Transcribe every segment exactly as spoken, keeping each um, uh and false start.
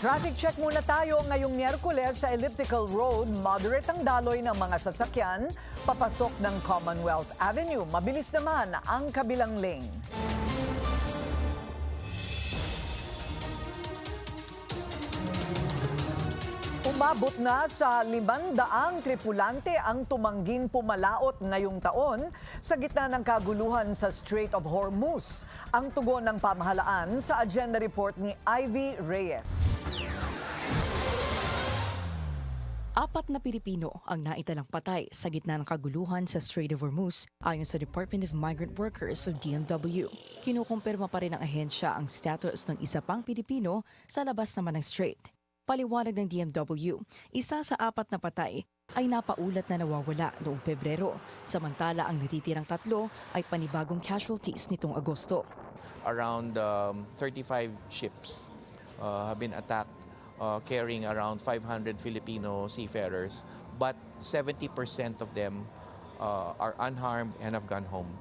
Traffic check muna tayo ngayong Miyerkules sa Elliptical Road. Moderate ang daloy ng mga sasakyan papasok ng Commonwealth Avenue. Mabilis naman ang kabilang lane. Umabot na sa limandaang tripulante ang tumangging pumalaot ngayong taon sa gitna ng kaguluhan sa Strait of Hormuz. Ang tugon ng pamahalaan sa agenda report ni Ivy Reyes. Apat na Pilipino ang naitalang patay sa gitna ng kaguluhan sa Strait of Hormuz ayon sa Department of Migrant Workers o D M W. Kinukumpirma pa rin ng ahensya ang status ng isa pang Pilipino sa labas naman ng strait. Paliwanag ng D M W, isa sa apat na patay ay napaulat na nawawala noong Pebrero, samantala ang natitirang tatlo ay panibagong casualties nitong Agosto. Around um, thirty-five ships uh, have been attacked uh, carrying around five hundred Filipino seafarers, but seventy percent of them uh, are unharmed and have gone home.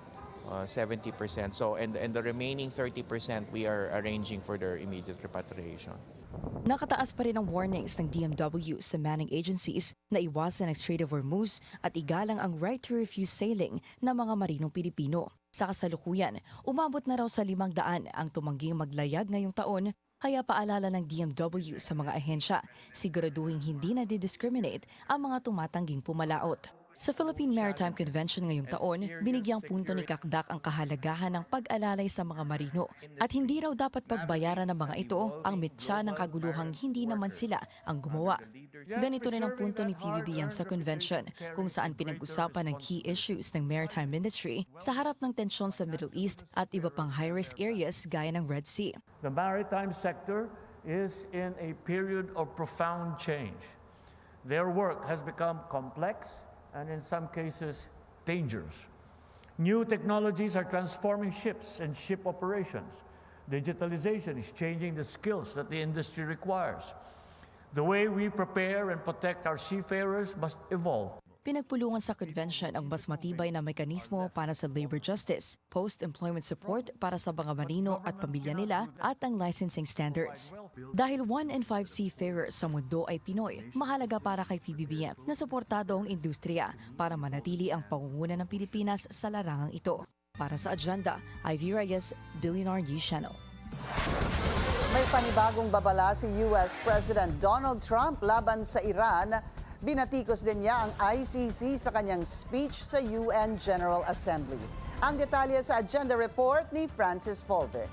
Uh, seventy percent. So, and, and the remaining thirty percent we are arranging for their immediate repatriation. Nakataas pa rin ang warnings ng D M W sa manning agencies na iwasan ang Strait of Hormuz at igalang ang right to refuse sailing ng mga marinong Pilipino. Sa kasalukuyan, umabot na raw sa limang daan ang tumangging maglayag ngayong taon, kaya paalala ng D M W sa mga ahensya, siguraduhin hindi na didiscriminate ang mga tumatangging pumalaot. Sa Philippine Maritime Convention ngayong taon, binigyang punto ni Kakdak ang kahalagahan ng pag-alalay sa mga marino at hindi raw dapat pagbayaran ng mga ito ang mitya ng kaguluhang hindi naman sila ang gumawa. Ganito rin ang punto ni P B B M sa convention kung saan pinag-usapan ang key issues ng maritime industry sa harap ng tensyon sa Middle East at iba pang high-risk areas gaya ng Red Sea. The maritime sector is in a period of profound change. Their work has become complex and in some cases, dangerous. New technologies are transforming ships and ship operations. Digitalization is changing the skills that the industry requires. The way we prepare and protect our seafarers must evolve. Pinagpulungan sa convention ang mas matibay na mekanismo para sa labor justice, post-employment support para sa mga marino at pamilya nila at ang licensing standards. Dahil one in five seafarers sa mundo ay Pinoy, mahalaga para kay P B B M na suportado ang industriya para manatili ang pangunguna ng Pilipinas sa larangang ito. Para sa agenda, Ivy Reyes, Billionaire News Channel. May panibagong babala si U S President Donald Trump laban sa Iran. Binatikos din niya ang I C C sa kanyang speech sa U N General Assembly. Ang detalye sa agenda report ni Francis Volve.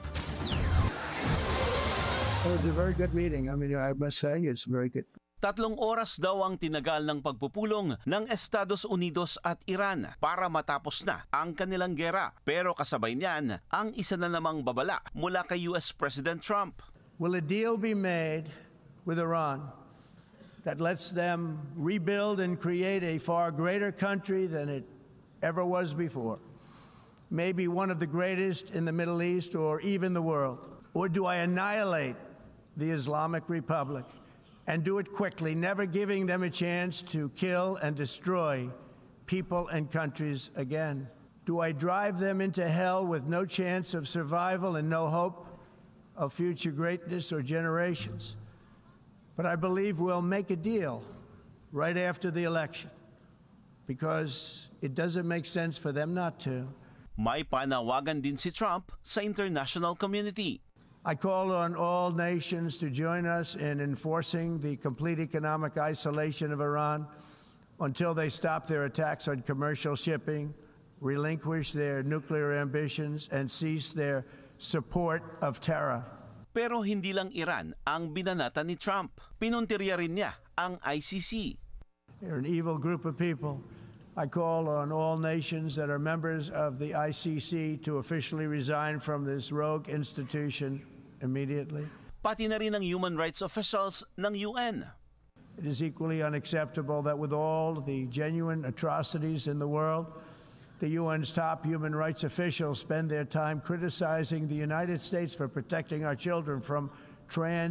It was a very good meeting. I mean, I must say it's very good. Tatlong oras daw ang tinagal ng pagpupulong ng Estados Unidos at Iran para matapos na ang kanilang gera. Pero kasabay niyan ang isa na namang babala mula kay U S President Trump. Will a deal be made with Iran that lets them rebuild and create a far greater country than it ever was before? Maybe one of the greatest in the Middle East or even the world. Or do I annihilate the Islamic Republic and do it quickly, never giving them a chance to kill and destroy people and countries again? Do I drive them into hell with no chance of survival and no hope of future greatness or generations? But I believe we'll make a deal right after the election because it doesn't make sense for them not to. May panawagan din si Trump sa international community. I call on all nations to join us in enforcing the complete economic isolation of Iran until they stop their attacks on commercial shipping, relinquish their nuclear ambitions, and cease their support of terror. Pero hindi lang Iran ang binanata ni Trump. Pinuntirya rin niya ang I C C. They're an evil group of people. I call on all nations that are members of the I C C to officially resign from this rogue institution immediately. Pati na rin ang human rights officials ng U N. It is equally unacceptable that with all the genuine atrocities in the world, the U N's top human rights officials spend their time criticizing the United States for protecting our children from trans